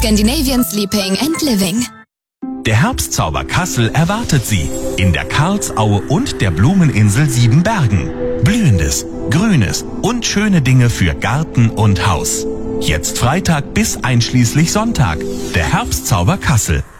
Scandinavian Sleeping and Living. Der Herbstzauber Kassel erwartet Sie in der Karlsaue und der Blumeninsel Siebenbergen. Blühendes, Grünes und schöne Dinge für Garten und Haus. Jetzt Freitag bis einschließlich Sonntag. Der Herbstzauber Kassel.